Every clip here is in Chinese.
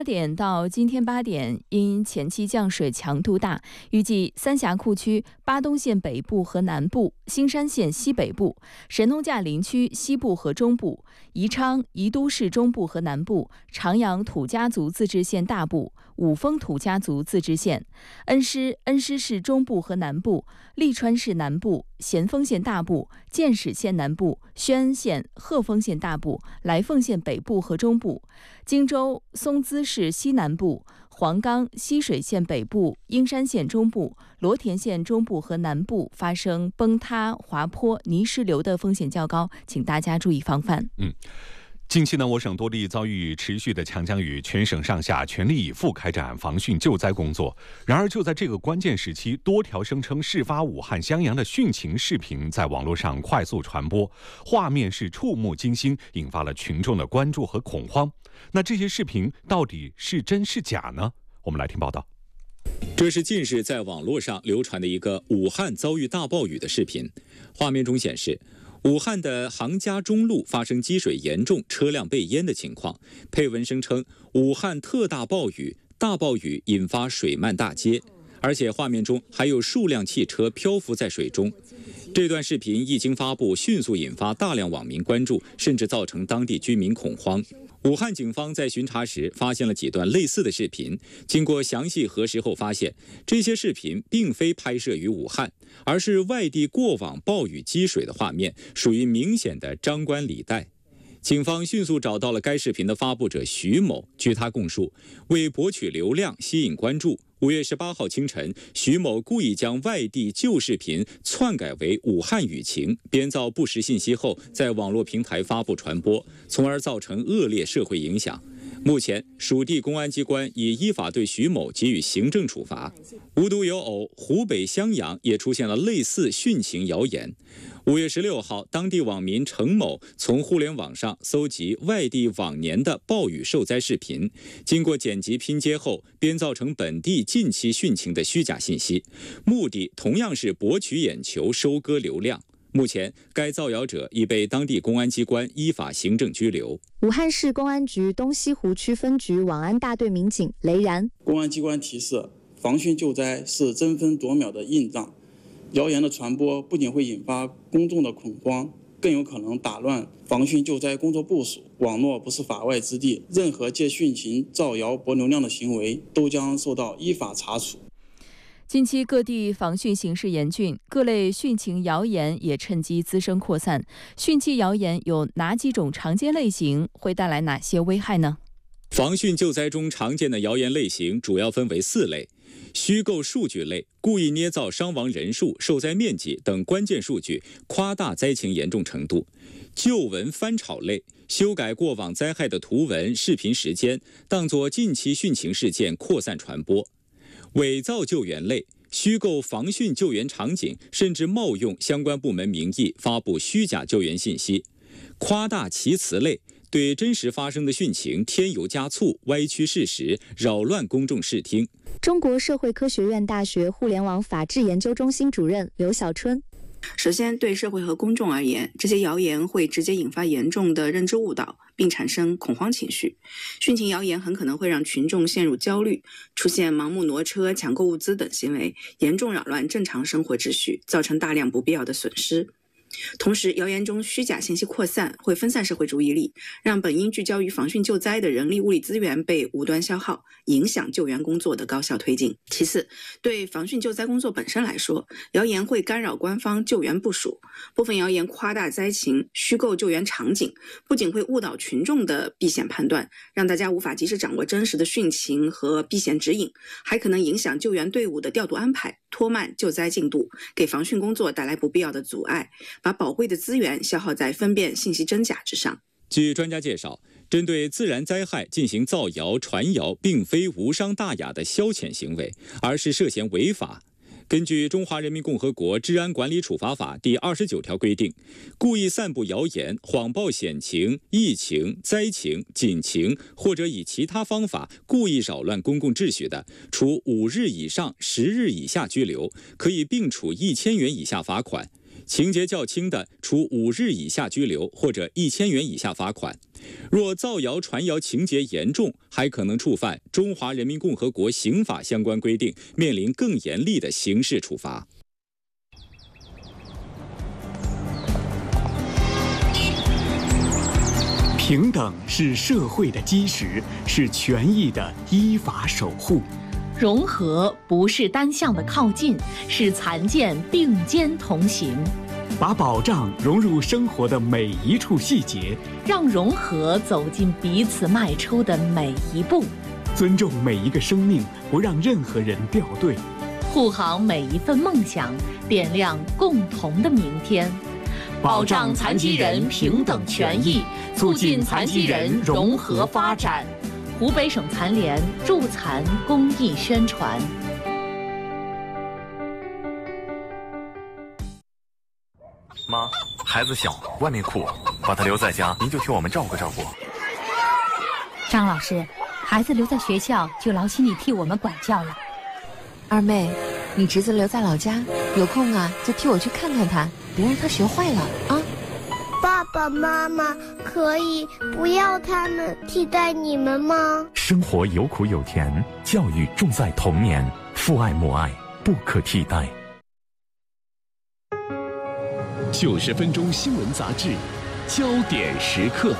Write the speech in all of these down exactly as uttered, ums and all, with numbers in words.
八点到今天八点，因前期降水强度大，预计三峡库区巴东县北部和南部、兴山县西北部、神农架林区西部和中部、宜昌、宜都市中部和南部、长阳土家族自治县大部、五峰土家族自治县、恩施恩施市中部和南部、利川市南部、咸丰县大部、建始县南部、宣恩县、鹤峰县大部、来凤县北部和中部、荆州松滋市西南部、黄冈溪水县北部、英山县中部、罗田县中部和南部发生崩塌、滑坡、泥石流的风险较高，请大家注意防范。 嗯。近期呢，我省多地遭遇持续的强降雨，全省上下全力以赴开展防汛救灾工作。然而，就在这个关键时期，多条声称事发武汉襄阳的汛情视频在网络上快速传播，画面是触目惊心，引发了群众的关注和恐慌。那这些视频到底是真是假呢？我们来听报道。 这是近日在网络上流传的一个武汉遭遇大暴雨的视频，画面中显示武汉的杭嘉中路发生积水严重、车辆被淹的情况，配文声称武汉特大暴雨，大暴雨引发水漫大街，而且画面中还有数辆汽车漂浮在水中。这段视频一经发布，迅速引发大量网民关注，甚至造成当地居民恐慌。武汉警方在巡查时发现了几段类似的视频，经过详细核实后发现，这些视频并非拍摄于武汉，而是外地过往暴雨积水的画面，属于明显的张冠李戴。警方迅速找到了该视频的发布者徐某，据他供述，为博取流量、吸引关注，五月十八号清晨，徐某故意将外地旧视频篡改为武汉雨情，编造不实信息后，在网络平台发布传播，从而造成恶劣社会影响。目前，属地公安机关已依法对徐某给予行政处罚。无独有偶，湖北襄阳也出现了类似汛情谣言。五月十六号，当地网民程某从互联网上搜集外地往年的暴雨受灾视频，经过剪辑拼接后，编造成本地近期汛情的虚假信息，目的同样是博取眼球、收割流量。目前，该造谣者已被当地公安机关依法行政拘留。 武汉市公安局东西湖区分局网安大队民警雷然： 公安机关提示，防汛救灾是争分夺秒的硬仗，谣言的传播不仅会引发公众的恐慌，更有可能打乱防汛救灾工作部署。网络不是法外之地，任何借汛情造谣博流量的行为都将受到依法查处。 近期各地防汛形势严峻，各类汛情谣言也趁机滋生扩散。汛期谣言有哪几种常见类型？会带来哪些危害呢？ 防汛救灾中常见的谣言类型主要分为四类：虚构数据类，故意捏造伤亡人数、受灾面积等关键数据，夸大灾情严重程度；旧闻翻炒类，修改过往灾害的图文、视频时间，当作近期汛情事件扩散传播；伪造救援类，虚构防汛救援场景，甚至冒用相关部门名义发布虚假救援信息；夸大其词类，对真实发生的汛情添油加醋、歪曲事实，扰乱公众视听。 中国社会科学院大学互联网法治研究中心主任刘小春： 首先，对社会和公众而言，这些谣言会直接引发严重的认知误导，并产生恐慌情绪。汛情谣言很可能会让群众陷入焦虑，出现盲目挪车、抢购物资等行为，严重扰乱正常生活秩序，造成大量不必要的损失。同时，谣言中虚假信息扩散，会分散社会注意力，让本应聚焦于防汛救灾的人力物力资源被无端消耗，影响救援工作的高效推进。其次，对防汛救灾工作本身来说，谣言会干扰官方救援部署。部分谣言夸大灾情、虚构救援场景，不仅会误导群众的避险判断，让大家无法及时掌握真实的汛情和避险指引，还可能影响救援队伍的调度安排，拖慢救灾进度，给防汛工作带来不必要的阻碍，把宝贵的资源消耗在分辨信息真假之上。 据专家介绍，针对自然灾害进行造谣传谣，并非无伤大雅的消遣行为，而是涉嫌违法。根据《中华人民共和国治安管理处罚法》第二十九条规定，故意散布谣言、谎报险情、疫情、灾情、警情，或者以其他方法故意扰乱公共秩序的，处五日以上十日以下拘留，可以并处一千元以下罚款。 情节较轻的，处五日以下拘留或者一千元以下罚款；若造谣传谣情节严重，还可能触犯《中华人民共和国刑法》相关规定，面临更严厉的刑事处罚。 平等是社会的基石，是权益的依法守护。 融合不是单向的靠近，是残健并肩同行。 把保障融入生活的每一处细节， 让融合走进彼此迈出的每一步。 尊重每一个生命，不让任何人掉队。 护航每一份梦想，点亮共同的明天。保障残疾人平等权益，促进残疾人融合发展。湖北省残联助残公益宣传。 妈，孩子小，外面酷，把他留在家，您就替我们照顾照顾。 张老师，孩子留在学校就劳心你替我们管教了。 二妹，你侄子留在老家，有空啊就替我去看看他，别让他学坏了啊。 爸爸妈妈可以不要他们替代你们吗？ 生活有苦有甜，教育重在童年，父爱母爱不可替代。 九十分钟新闻杂志，焦点时刻。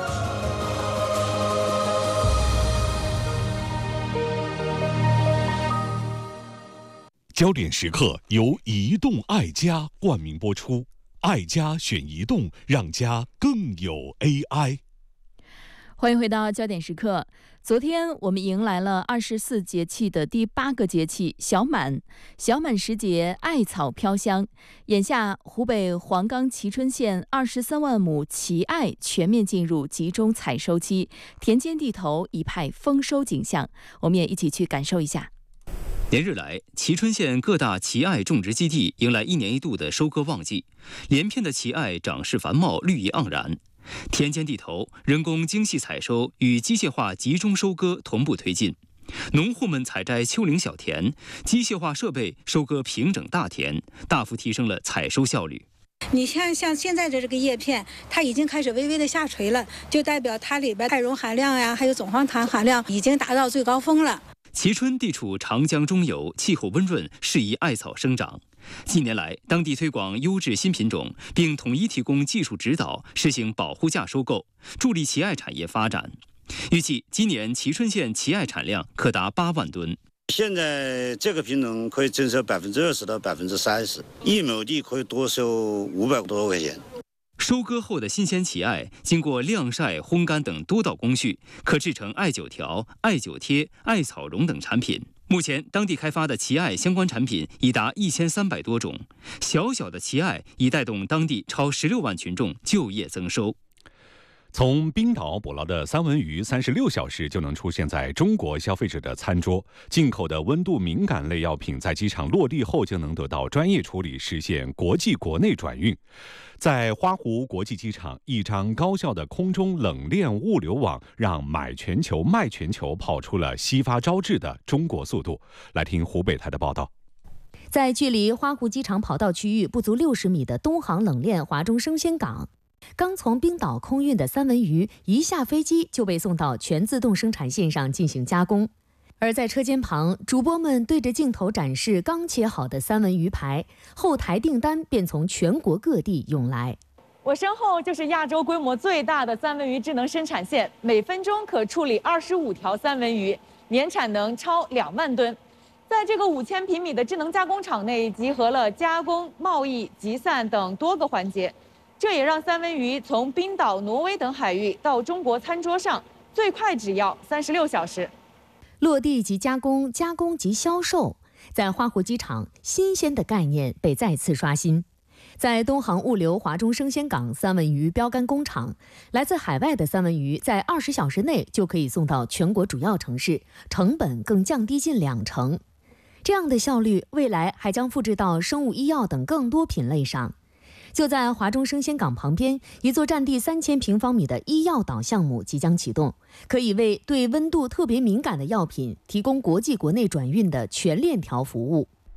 焦点时刻由移动爱家冠名播出。爱家选移动，让家更有 A I。 欢迎回到焦点时刻。昨天我们迎来了二十四节气的第八个节气小满。小满时节，艾草飘香。眼下湖北黄冈蕲春县二十三万亩蕲艾全面进入集中采收期，田间地头一派丰收景象。我们也一起去感受一下。 连日来，蕲春县各大蕲艾种植基地迎来一年一度的收割旺季，连片的蕲艾长势繁茂，绿意盎然。田间地头，人工精细采收与机械化集中收割同步推进。农户们采摘丘陵小田，机械化设备收割平整大田，大幅提升了采收效率。 你像像现在的这个叶片，它已经开始微微的下垂了，就代表它里边钙溶含量呀，还有总黄糖含量已经达到最高峰了。 蕲春地处长江中游，气候温润，适宜艾草生长。近年来，当地推广优质新品种，并统一提供技术指导，实行保护价收购，助力蕲艾产业发展。预计今年蕲春县蕲艾产量可达八万吨。 现在这个品种可以增收百分之二十到百分之三十，一亩地可以多收五百多块钱。 收割后的新鲜蕲艾，经过晾晒、烘干等多道工序，可制成艾灸条、艾灸贴、艾草绒等产品。目前，当地开发的蕲艾相关产品已达一千三百多种。小小的蕲艾已带动当地超十六万群众就业增收。 从冰岛捕捞的三文鱼，三十六小时就能出现在中国消费者的餐桌。进口的温度敏感类药品在机场落地后就能得到专业处理，实现国际国内转运。在花湖国际机场，一张高效的空中冷链物流网，让买全球卖全球跑出了西发招致的中国速度。来听湖北台的报道。 在距离花湖机场跑道区域不足六十米的东航冷链华中生鲜港，刚从冰岛空运的三文鱼一下飞机就被送到全自动生产线上进行加工。而在车间旁，主播们对着镜头展示刚切好的三文鱼排，后台订单便从全国各地涌来。 我身后就是亚洲规模最大的三文鱼智能生产线，每分钟可处理二十五条三文鱼，年产能超两万吨。在这个五千平米的智能加工厂内，集合了加工、贸易、集散等多个环节，这也让三文鱼从冰岛、挪威等海域到中国餐桌上，最快只要三十六小时。 落地即加工，加工即销售，在花湖机场，新鲜的概念被再次刷新。在东航物流华中生鲜港三文鱼标杆工厂，来自海外的三文鱼在二十小时内就可以送到全国主要城市，成本更降低近两成。这样的效率，未来还将复制到生物医药等更多品类上。就在华中生鲜港旁边，一座占地三千平方米的医药岛项目即将启动，可以为对温度特别敏感的药品提供国际国内转运的全链条服务。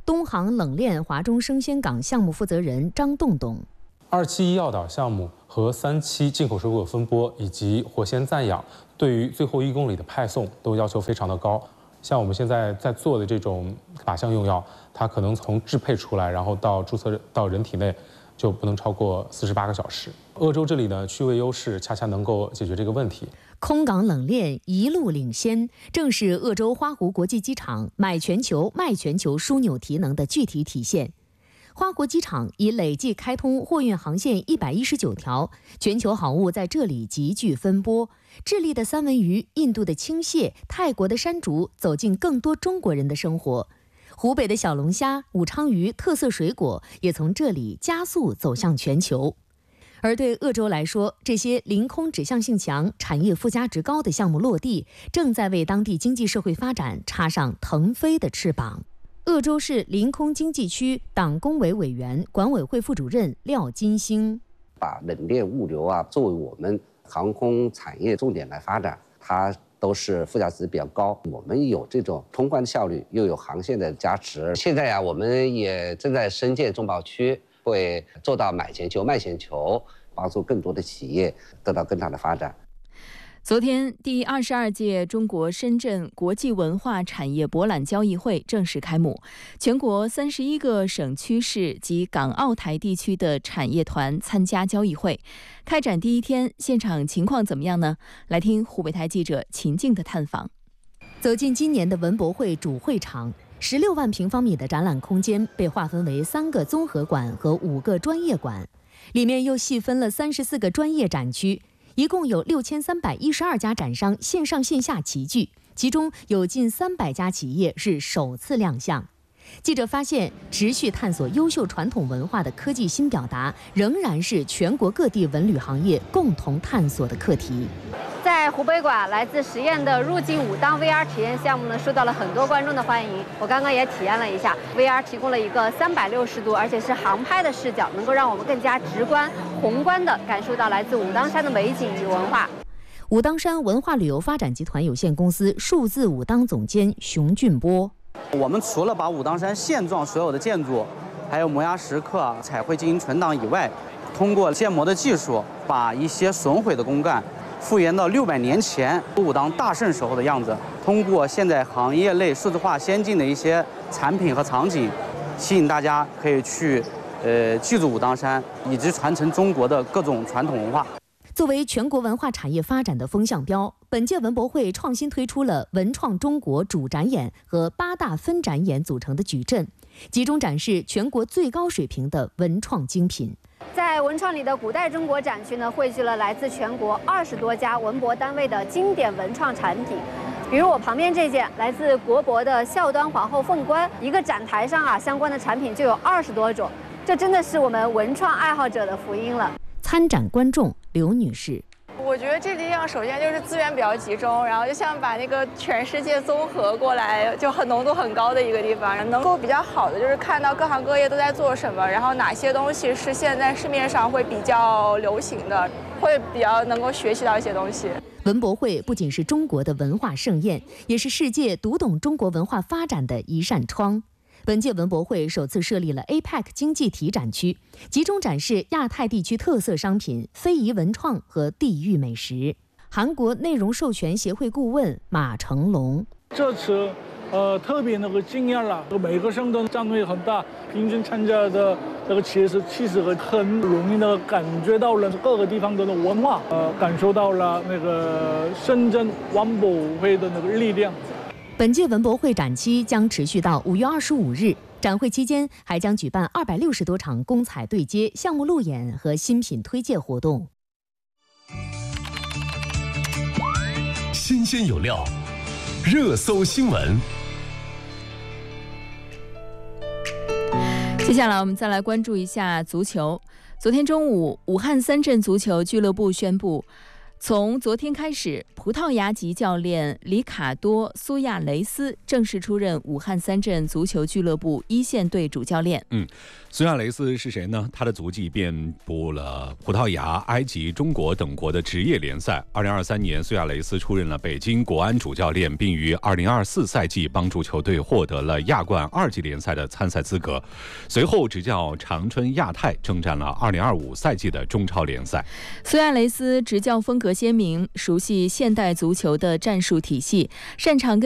东航冷链华中生鲜港项目负责人张栋栋。 二期医药岛项目和三期进口水果分拨以及活鲜暂养，对于最后一公里的派送都要求非常的高。像我们现在在做的这种靶向用药，它可能从制配出来，然后到注册到人体内，就不能超过四十八个小时。鄂州这里呢，区位优势恰恰能够解决这个问题。 空港冷链一路领先，正是鄂州花湖国际机场买全球卖全球枢纽提能的具体体现。花国机场已累计开通货运航线一百一十九条，全球好物在这里集聚分拨。智利的三文鱼、印度的青蟹、泰国的山竹走进更多中国人的生活。湖北的小龙虾、武昌鱼特色水果也从这里加速走向全球。而对鄂州来说，这些临空指向性强、产业附加值高的项目落地，正在为当地经济社会发展插上腾飞的翅膀。鄂州市临空经济区党工委委员、管委会副主任廖金星， 把冷链物流啊作为我们航空产业重点来发展，它都是附加值比较高。我们有这种通关的效率，又有航线的加持。现在呀、啊，我们也正在深建中保区，会做到买全球卖全球，帮助更多的企业得到更大的发展。 昨天，第二十二届中国深圳国际文化产业博览交易会正式开幕。全国三十一个省区市及港澳台地区的产业团参加交易会。开展第一天，现场情况怎么样呢？来听湖北台记者秦静的探访。 走进今年的文博会主会场，十六万平方米的展览空间被划分为三个综合馆和五个专业馆，里面又细分了三十四个专业展区。一共有六千三百一十二家展商线上线下齐聚，其中有近三百家企业是首次亮相。记者发现，持续探索优秀传统文化的科技新表达，仍然是全国各地文旅行业共同探索的课题。 在湖北馆，来自实验的入境武当 V R 体验项目呢，受到了很多观众的欢迎。我刚刚也体验了一下 ，V R 提供了一个三百六十度，而且是航拍的视角，能够让我们更加直观、宏观地感受到来自武当山的美景与文化。 武当山文化旅游发展集团有限公司数字武当总监熊俊波。 我们除了把武当山现状所有的建筑，还有摩崖石刻、彩绘进行存档以外，通过建模的技术，把一些损毁的公干复原到六百年前武当大盛时候的样子。通过现在行业内数字化先进的一些产品和场景，吸引大家可以去呃记住武当山，以及传承中国的各种传统文化。 作为全国文化产业发展的风向标，本届文博会创新推出了文创中国主展演和八大分展演组成的矩阵，集中展示全国最高水平的文创精品。 在文创里的古代中国展区呢，汇聚了来自全国二十多家文博单位的经典文创产品。比如我旁边这件来自国博的孝端皇后凤冠，一个展台上啊，相关的产品就有二十多种，这真的是我们文创爱好者的福音了。 参展观众刘女士， 我觉得这地方首先就是资源比较集中，然后就像把那个全世界综合过来，就很浓度很高的一个地方，能够比较好的就是看到各行各业都在做什么，然后哪些东西是现在市面上会比较流行的，会比较能够学习到一些东西。 文博会不仅是中国的文化盛宴，也是世界读懂中国文化发展的一扇窗。本届文博会首次设立了 A P E C 经济体展区，集中展示亚太地区特色商品、非遗文创和地域美食。韩国内容授权协会顾问马成龙， 这次呃特别那个惊讶了，每个省都占位很大，平均参加的那个企业是七十个，很容易的感觉到了各个地方的文化，呃，感受到了那个深圳文博会的那个力量。 本届文博会展期将持续到五月二十五日，展会期间还将举办二百六十多场公彩对接、项目路演和新品推介活动。 新鲜有料，热搜新闻。 接下来我们再来关注一下足球。昨天中午，武汉三镇足球俱乐部宣布， 从昨天开始，葡萄牙籍教练里卡多·苏亚雷斯正式出任武汉三镇足球俱乐部一线队主教练。 嗯，苏亚雷斯是谁呢？他的足迹遍布了葡萄牙、埃及、中国等国的职业联赛。二零二三年，苏亚雷斯出任了北京国安主教练，并于二零二四赛季帮助球队获得了亚冠二级联赛的参赛资格。随后执教长春亚泰，征战了二零二五赛季的中超联赛。 苏亚雷斯执教风格鲜明，熟悉现代足球的战术体系，擅长跟